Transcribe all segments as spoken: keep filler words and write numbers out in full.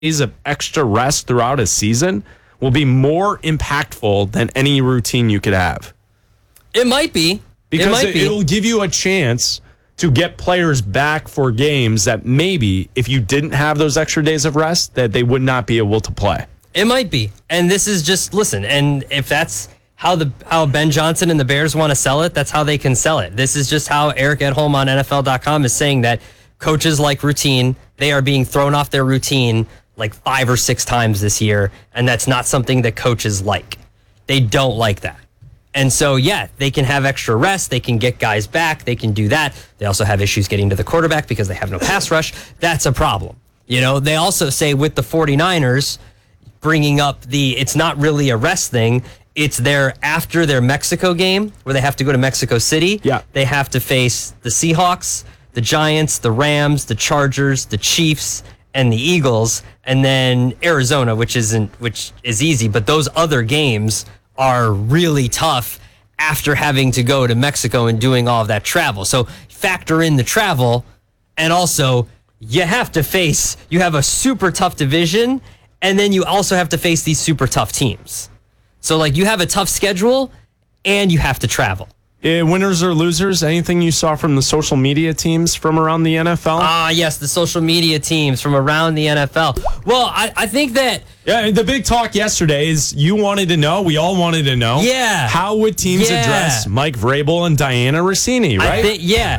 days of extra rest throughout a season will be more impactful than any routine you could have. It might be. Because it might it, be. it'll give you a chance to get players back for games that maybe if you didn't have those extra days of rest, that they would not be able to play. It might be. And this is just, listen, and if that's how the how Ben Johnson and the Bears want to sell it, that's how they can sell it. This is just how Eric Edholm on N F L dot com is saying that coaches like routine. They are being thrown off their routine like five or six times this year, and that's not something that coaches like. They don't like that. And so, yeah, they can have extra rest. They can get guys back. They can do that. They also have issues getting to the quarterback because they have no pass rush. That's a problem. You know, they also say with the 49ers bringing up the, it's not really a rest thing. It's their, after their Mexico game where they have to go to Mexico City. Yeah. They have to face the Seahawks, the Giants, the Rams, the Chargers, the Chiefs, and the Eagles, and then Arizona, which isn't, which is easy, but those other games are really tough after having to go to Mexico and doing all of that travel. So factor in the travel, and also you have to face, you have a super tough division, and then you also have to face these super tough teams. So like you have a tough schedule and you have to travel. Uh, winners or losers, anything you saw from the social media teams from around the N F L? Ah, yes, the social media teams from around the N F L. Well, I, I think that... Yeah, the big talk yesterday is you wanted to know, we all wanted to know. Yeah. How would teams Yeah. address Mike Vrabel and Diana Rossini, right? I think, yeah.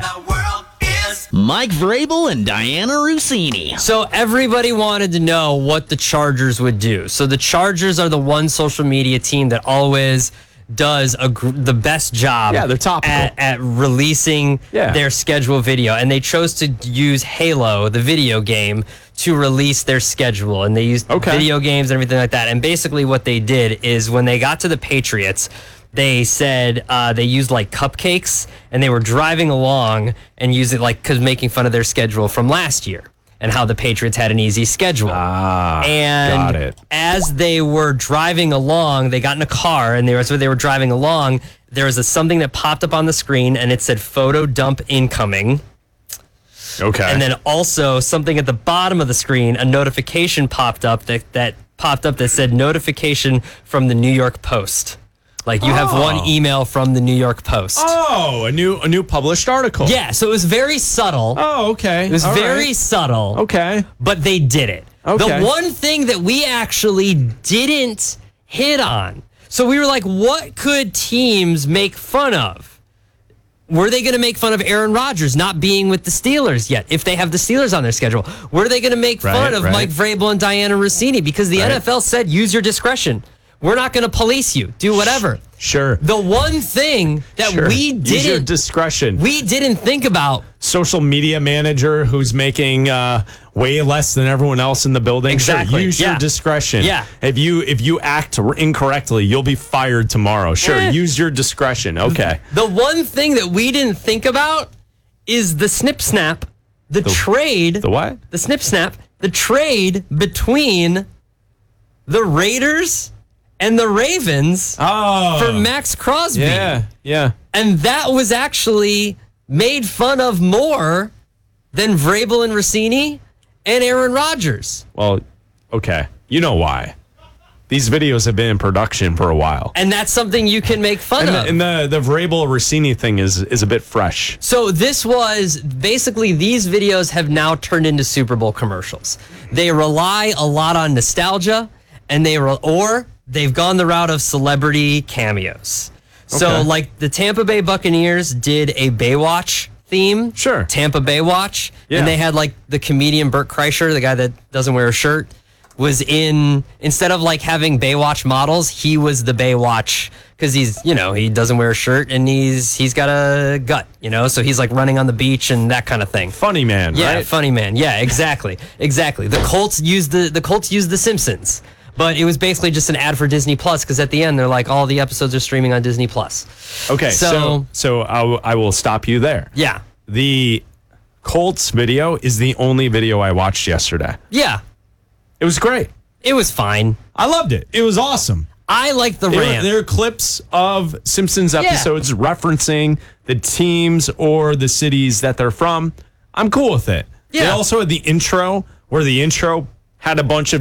Mike Vrabel and Diana Rossini. So everybody wanted to know what the Chargers would do. So the Chargers are the one social media team that always does a gr- the best job Yeah, they're topical. at, at releasing Yeah. their schedule video. And they chose to use Halo, the video game, to release their schedule. And they used Okay. video games and everything like that. And basically what they did is when they got to the Patriots, they said uh, they used like cupcakes, and they were driving along and using like, because making fun of their schedule from last year and how the Patriots had an easy schedule. Ah, and got it. as they were driving along, they got in a car, and they were, as they were driving along, there was a, something that popped up on the screen, and it said photo dump incoming. Okay. And then also something at the bottom of the screen, a notification popped up that, that popped up that said notification from the New York Post. Like you have Oh. one email from the New York Post. Oh, a new a new published article. Yeah, so it was very subtle. Oh, okay. It was All very right. subtle. Okay. But they did it. Okay. The one thing that we actually didn't hit on. So we were like, what could teams make fun of? Were they going to make fun of Aaron Rodgers not being with the Steelers yet, if they have the Steelers on their schedule? Were they going to make Right, fun of right. Mike Vrabel and Diana Rossini? Because the Right. N F L said, use your discretion. We're not going to police you. Do whatever. Sure. The one thing that Sure. we Use your didn't discretion. we didn't think about. Social media manager who's making uh, way less than everyone else in the building. Exactly. Sure, use Yeah. your discretion. Yeah. If you if you act incorrectly, you'll be fired tomorrow. Sure. Eh. Use your discretion. Okay. The one thing that we didn't think about is the snip snap, the, trade. The what? The snip snap, the trade between the Raiders and the Ravens Oh. for Max Crosby. Yeah. Yeah. And that was actually made fun of more than Vrabel and Rossini and Aaron Rodgers. Well, okay. You know why. These videos have been in production for a while. And that's something you can make fun And of. the, and the, the Vrabel Rossini thing is is a bit fresh. So this was basically, these videos have now turned into Super Bowl commercials. They rely a lot on nostalgia, and they re- or they've gone the route of celebrity cameos. So Okay. like the Tampa Bay Buccaneers did a Baywatch theme. Sure. Tampa Baywatch. Yeah. And they had like the comedian Burt Kreischer, the guy that doesn't wear a shirt, was in, instead of like having Baywatch models, he was the Baywatch, because he's, you know, he doesn't wear a shirt and he's he's got a gut, you know, so he's like running on the beach and that kind of thing. Funny man, Yeah, right? funny man. Yeah, exactly. Exactly. The Colts used the the Colts used the Simpsons. But it was basically just an ad for Disney Plus, because at the end they're like, all the episodes are streaming on Disney Plus. Okay, So- so so I, w- I will stop you there. Yeah. The Colts video is the only video I watched yesterday. Yeah. It was great. It was fine. I loved it. It was awesome. I like the There, rant. there are clips of Simpsons episodes referencing the teams or the cities that they're from. I'm cool with it. They Yeah. also had the intro, where the intro had a bunch of